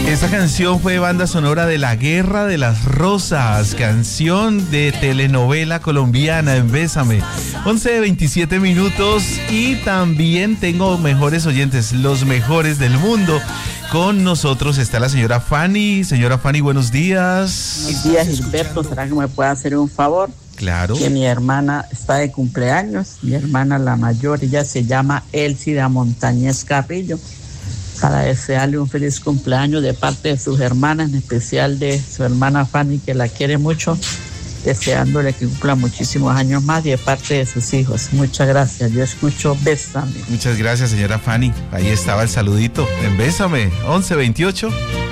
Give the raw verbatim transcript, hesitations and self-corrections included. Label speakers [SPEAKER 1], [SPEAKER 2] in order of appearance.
[SPEAKER 1] Esta canción fue banda sonora de La Guerra de las Rosas, canción de telenovela colombiana en Bésame. once de veintisiete minutos y también tengo mejores oyentes, los mejores del mundo. Con nosotros está la señora Fanny. Señora Fanny, buenos días.
[SPEAKER 2] Buenos días, Gilberto. ¿Será que me puede hacer un favor?
[SPEAKER 1] Claro.
[SPEAKER 2] Que mi hermana está de cumpleaños, mi hermana la mayor, ella se llama Elcida Montañez Carrillo. Para desearle un feliz cumpleaños de parte de sus hermanas, en especial de su hermana Fanny, que la quiere mucho, deseándole que cumpla muchísimos años más, y de parte de sus hijos. Muchas gracias. Yo escucho Bésame.
[SPEAKER 1] Muchas gracias, señora Fanny. Ahí estaba el saludito en Bésame, once veintiocho.